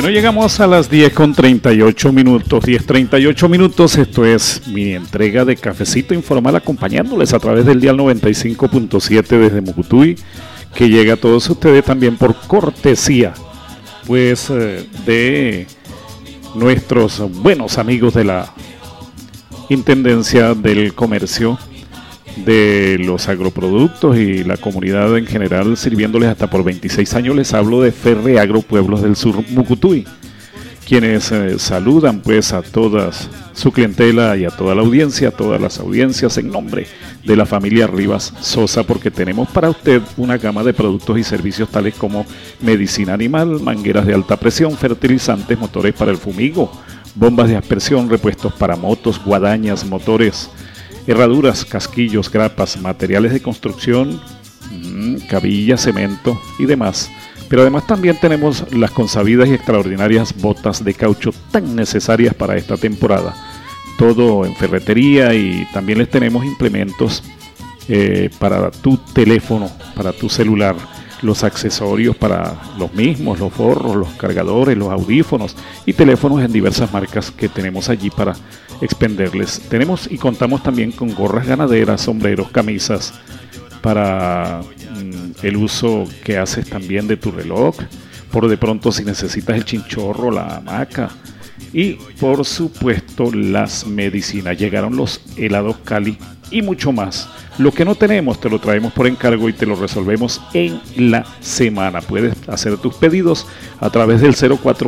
Bueno, llegamos a las 10:38 minutos, 10:38 minutos, esto es mi entrega de Cafecito Informal acompañándoles a través del dial 95.7 desde Mucutuy, que llega a todos ustedes también por cortesía, pues, de nuestros buenos amigos de la Intendencia del Comercio, de los agroproductos y la comunidad en general, sirviéndoles hasta por 26 años. Les hablo de Ferreagro Pueblos del Sur Mucutuy, quienes saludan pues a toda su clientela y a toda la audiencia, a todas las audiencias, en nombre de la familia Rivas Sosa, porque tenemos para usted una gama de productos y servicios tales como medicina animal, mangueras de alta presión, fertilizantes, motores para el fumigo, bombas de aspersión, repuestos para motos, guadañas, motores, herraduras, casquillos, grapas, materiales de construcción, cabillas, cemento y demás. Pero además también tenemos las consabidas y extraordinarias botas de caucho tan necesarias para esta temporada. Todo en ferretería, y también les tenemos implementos para tu teléfono, para tu celular, los accesorios para los mismos, los forros, los cargadores, los audífonos y teléfonos en diversas marcas que tenemos allí para expenderles. Tenemos y contamos también con gorras ganaderas, sombreros, camisas para el uso que haces también de tu reloj, por de pronto si necesitas el chinchorro, la hamaca y por supuesto las medicinas. Llegaron los helados Cali y mucho más. Lo que no tenemos te lo traemos por encargo y te lo resolvemos en la semana. Puedes hacer tus pedidos a través del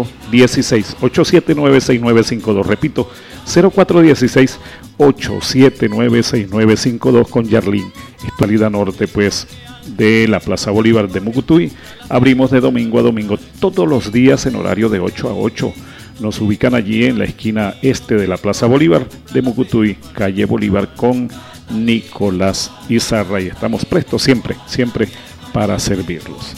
0416-879-6952. Repito, 0416-879-6952 con Yarlín. Actualidad Norte, pues, de la Plaza Bolívar de Mucutuy. Abrimos de domingo a domingo todos los días en horario de 8 a 8. Nos ubican allí en la esquina este de la Plaza Bolívar de Mucutuy, calle Bolívar con Nicolás Izarra, y estamos prestos siempre para servirlos.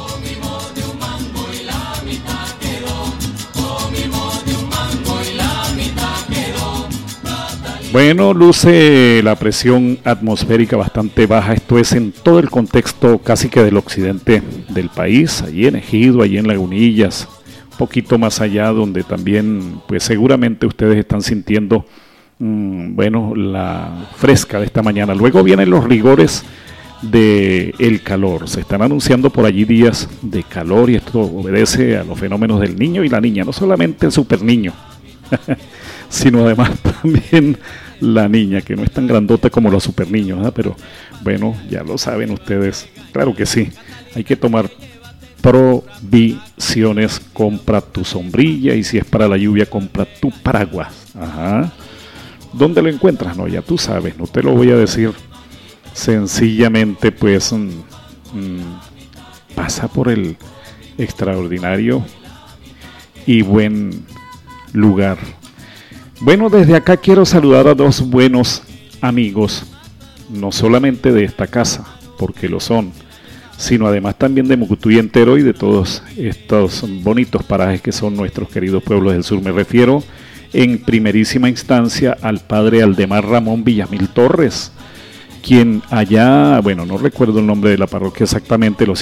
Bueno, luce la presión atmosférica bastante baja. Esto es en todo el contexto casi que del occidente del país, allí en Ejido, allí en Lagunillas, un poquito más allá, donde también pues seguramente ustedes están sintiendo bueno, la fresca de esta mañana. Luego vienen los rigores del calor. Se están anunciando por allí días de calor, y esto obedece a los fenómenos del niño y la niña. No solamente el super niño, sino además también la niña, que no es tan grandota como los super niños, ¿eh? Pero bueno, ya lo saben ustedes. Claro que sí, hay que tomar provisiones. Compra tu sombrilla, y si es para la lluvia, compra tu paraguas. Ajá. ¿Dónde lo encuentras? No, ya tú sabes, no te lo voy a decir. Sencillamente, pues, pasa por el extraordinario y buen lugar. Bueno, desde acá quiero saludar a dos buenos amigos, no solamente de esta casa, porque lo son, sino además también de Mucutuy entero y de todos estos bonitos parajes que son nuestros queridos pueblos del sur. Me refiero en primerísima instancia al padre Aldemar Ramón Villamil Torres, quien allá, bueno, no recuerdo el nombre de la parroquia exactamente, lo